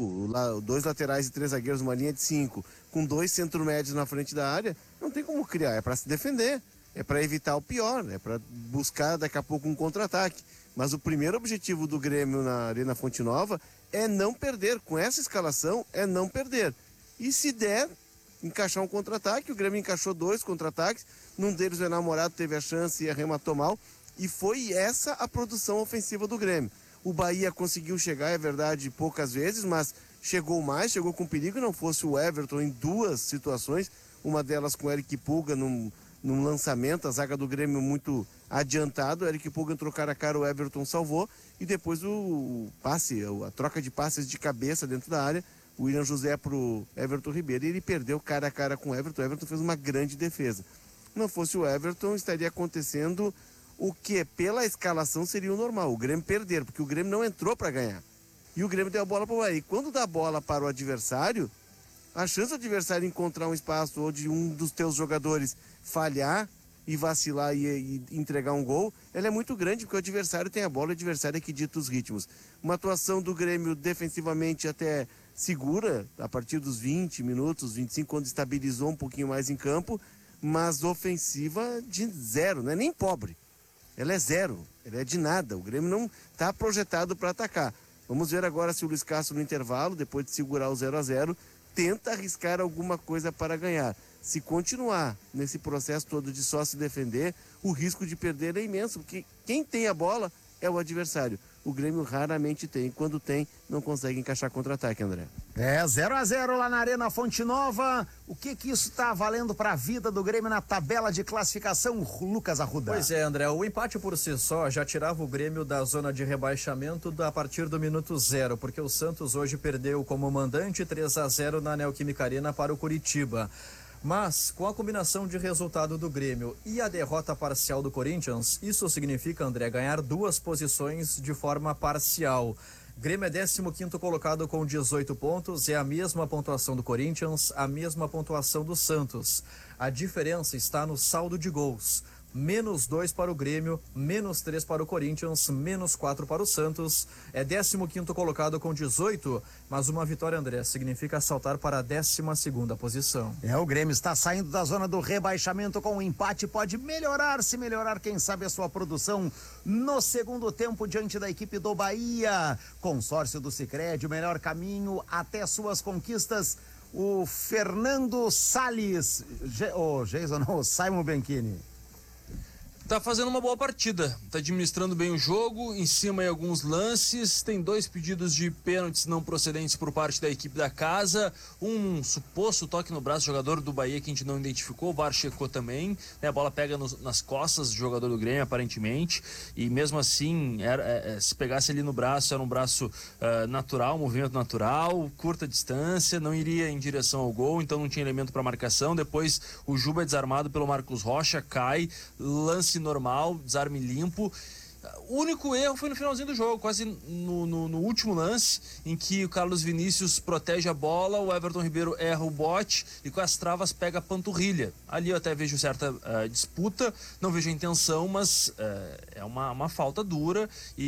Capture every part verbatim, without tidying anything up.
cinco, dois laterais e três zagueiros, uma linha de cinco, com dois centro-médios na frente da área, não tem como criar, é para se defender, é para evitar o pior, é para buscar daqui a pouco um contra-ataque. Mas o primeiro objetivo do Grêmio na Arena Fonte Nova é não perder, com essa escalação é não perder. E se der, encaixar um contra-ataque, o Grêmio encaixou dois contra-ataques, num deles o Enamorado teve a chance e arrematou mal, e foi essa a produção ofensiva do Grêmio. O Bahia conseguiu chegar, é verdade, poucas vezes, mas chegou mais, chegou com perigo, não fosse o Everton em duas situações, uma delas com o Eric Pulga num, num lançamento, a zaga do Grêmio muito adiantado, o Eric Pulga entrou cara a cara, o Everton salvou, e depois o, o passe, a troca de passes de cabeça dentro da área, o William José pro Everton Ribeiro, e ele perdeu cara a cara com o Everton, o Everton fez uma grande defesa. Não fosse o Everton, estaria acontecendo o que pela escalação seria o normal, o Grêmio perder, porque o Grêmio não entrou para ganhar. E o Grêmio deu a bola para o Bahia. E quando dá a bola para o adversário, a chance do adversário encontrar um espaço ou de um dos teus jogadores falhar e vacilar e, e entregar um gol, ela é muito grande, porque o adversário tem a bola, o adversário é que dita os ritmos. Uma atuação do Grêmio defensivamente até segura, a partir dos vinte minutos, vinte e cinco, quando estabilizou um pouquinho mais em campo, mas ofensiva de zero, não é nem pobre. Ela é zero, ela é de nada, o Grêmio não está projetado para atacar. Vamos ver agora se o Luiz Castro no intervalo, depois de segurar o zero a zero, tenta arriscar alguma coisa para ganhar. Se continuar nesse processo todo de só se defender, o risco de perder é imenso, porque quem tem a bola é o adversário. O Grêmio raramente tem, quando tem, não consegue encaixar contra-ataque, André. É, zero a zero lá na Arena Fonte Nova. O que que isso está valendo para a vida do Grêmio na tabela de classificação, Lucas Arruda? Pois é, André, o empate por si só já tirava o Grêmio da zona de rebaixamento a partir do minuto zero, porque o Santos hoje perdeu como mandante três a zero na Neoquímica Arena para o Curitiba. Mas, com a combinação de resultado do Grêmio e a derrota parcial do Corinthians, isso significa, André, ganhar duas posições de forma parcial. Grêmio é décimo quinto colocado com dezoito pontos, é a mesma pontuação do Corinthians, a mesma pontuação do Santos. A diferença está no saldo de gols. Menos dois para o Grêmio, menos três para o Corinthians, menos quatro para o Santos. É décimo quinto colocado com dezoito, mas uma vitória, André, significa saltar para a décima segunda posição. É, o Grêmio está saindo da zona do rebaixamento com um empate, pode melhorar, se melhorar, quem sabe a sua produção no segundo tempo diante da equipe do Bahia. Consórcio do Sicredi, o melhor caminho até suas conquistas. O Fernando Salles, o oh, Jason, não, o Simon Benchini. Tá fazendo uma boa partida, tá administrando bem o jogo, em cima em alguns lances, tem dois pedidos de pênaltis não procedentes por parte da equipe da casa, um suposto toque no braço do jogador do Bahia que a gente não identificou, o V A R checou também, né, a bola pega no, nas costas do jogador do Grêmio aparentemente, e mesmo assim, era, é, se pegasse ali no braço, era um braço uh, natural, um movimento natural, curta distância, não iria em direção ao gol, então não tinha elemento para marcação. Depois o Juba é desarmado pelo Marcos Rocha, cai, lance normal, desarme limpo. O único erro foi no finalzinho do jogo, quase no, no, no último lance, em que o Carlos Vinícius protege a bola, o Everton Ribeiro erra o bote e com as travas pega a panturrilha. Ali eu até vejo certa uh, disputa, não vejo a intenção, mas uh, é uma, uma falta dura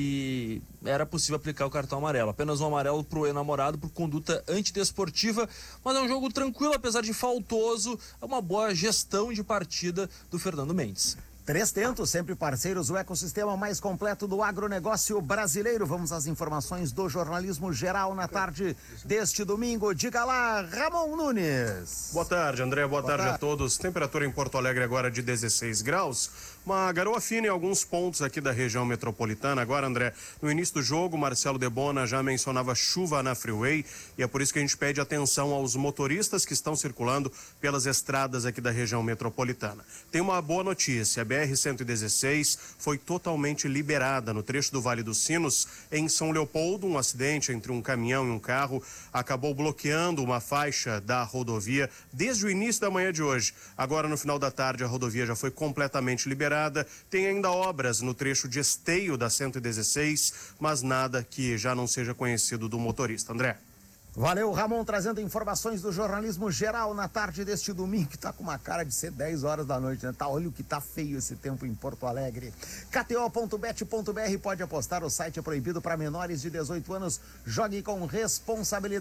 e era possível aplicar o cartão amarelo. Apenas um amarelo pro Enamorado por conduta antidesportiva, mas é um jogo tranquilo, apesar de faltoso, é uma boa gestão de partida do Fernando Mendes. Três Tentos, sempre parceiros, o ecossistema mais completo do agronegócio brasileiro. Vamos às informações do jornalismo geral na tarde deste domingo. Diga lá, Ramon Nunes. Boa tarde, André. Boa, Boa tarde, tarde a todos. Temperatura em Porto Alegre agora de dezesseis graus. Uma garoa fina em alguns pontos aqui da região metropolitana. Agora, André, no início do jogo, Marcelo Debona já mencionava chuva na freeway e é por isso que a gente pede atenção aos motoristas que estão circulando pelas estradas aqui da região metropolitana. Tem uma boa notícia, a B R cento e dezesseis foi totalmente liberada no trecho do Vale dos Sinos, em São Leopoldo. Um acidente entre um caminhão e um carro acabou bloqueando uma faixa da rodovia desde o início da manhã de hoje. Agora, no final da tarde, a rodovia já foi completamente liberada. Tem ainda obras no trecho de Esteio da cento e dezesseis, mas nada que já não seja conhecido do motorista. André. Valeu, Ramon, trazendo informações do jornalismo geral na tarde deste domingo, que tá com uma cara de ser dez horas da noite, né? Tá, olha o que tá feio esse tempo em Porto Alegre. K T O ponto bet ponto B R, pode apostar, o site é proibido para menores de dezoito anos, jogue com responsabilidade.